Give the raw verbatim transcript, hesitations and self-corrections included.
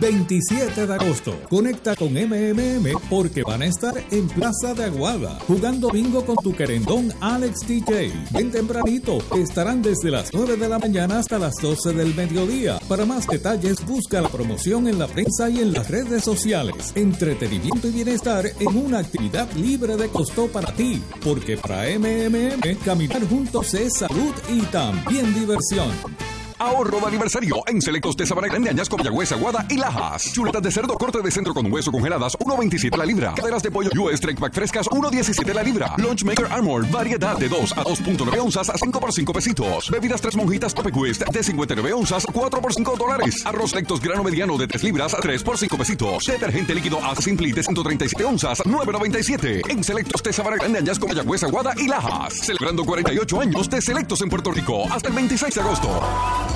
veintisiete de agosto. Conecta con M M M porque van a estar en Plaza de Aguada jugando bingo con tu querendón Alex D J. Ven tempranito, estarán desde las nueve de la mañana hasta las doce del mediodía. Para más detalles, busca la promoción en la prensa y en las redes sociales. Entretenimiento y bienestar en una actividad libre de costo para ti, porque para M M M caminar juntos es salud y también diversión. Ahorro de aniversario en Selectos de Sabana Grande, Añasco, Mayagüez, Aguada y Lajas. Chuletas de cerdo corte de centro con hueso congeladas, uno veintisiete la libra. Caderas de pollo U S Strike Pack frescas, uno diecisiete la libra. Lunch Maker Armor, variedad de dos a dos punto nueve onzas a cinco por cinco pesitos. Bebidas Tres Monjitas Cope Quest de cincuenta y nueve onzas, cuatro por cinco dólares. Arroz Lectos grano mediano de tres libras, tres por cinco pesitos. Detergente líquido A Simply de ciento treinta y siete onzas, nueve noventa y siete. En Selectos de Sabana Grande, Añasco, Mayagüez, Aguada y Lajas. Celebrando cuarenta y ocho años de Selectos en Puerto Rico hasta el veintiséis de agosto.